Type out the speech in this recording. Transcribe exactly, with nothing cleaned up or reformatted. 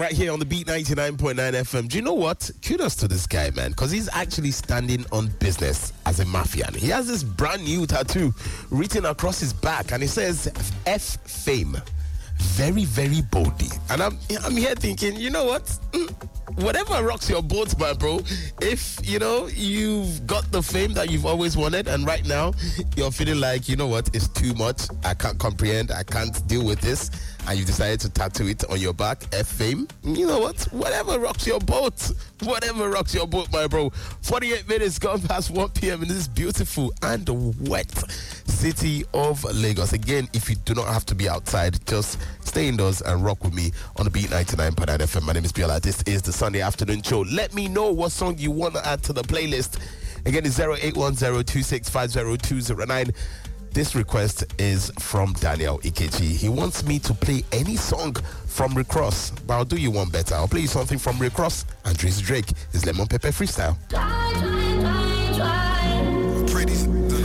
Right here on the Beat ninety-nine point nine F M. Do you know what? Kudos to this guy, man, because he's actually standing on business as a mafian. He has this brand new tattoo written across his back, and it says F Fame. Very, very boldly. And I'm I'm here thinking, you know what? Whatever rocks your boat, my bro. If, you know, you've got the fame that you've always wanted, and right now you're feeling like, you know what, it's too much. I can't comprehend. I can't deal with this. And you decided to tattoo it on your back, F Fame. You know what? Whatever rocks your boat. Whatever rocks your boat, my bro. forty-eight minutes gone past one p.m. in this beautiful and wet city of Lagos. Again, if you do not have to be outside, just stay indoors and rock with me on the Beat ninety-nine point nine F M. My name is Biola. This is the Sunday afternoon show. Let me know what song you want to add to the playlist. Again, it's zero eight one zero two six five zero two zero nine. This request is from Daniel Ikechi. He wants me to play any song from Rick Ross, but I'll do you one better. I'll play you something from Rick Ross and Tracy Drake. It's Lemon Pepper Freestyle.